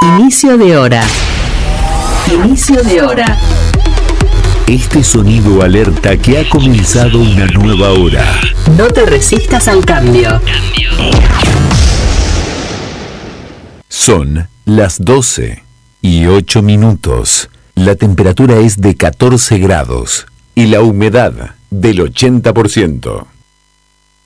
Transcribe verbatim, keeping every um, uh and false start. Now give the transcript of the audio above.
Inicio de hora. Inicio de hora. Este sonido alerta que ha comenzado una nueva hora. No te resistas al cambio. Son las doce y ocho minutos. La temperatura es de catorce grados y la humedad del ochenta por ciento.